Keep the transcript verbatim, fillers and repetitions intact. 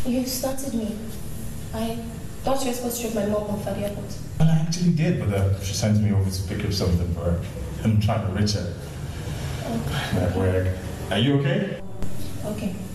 You started me. I thought you were supposed to drop my mom off at the airport. Well, I actually did, but uh, she sent me over to pick up something for her. I'm trying to reach her. Okay. At work. Are you okay? Okay.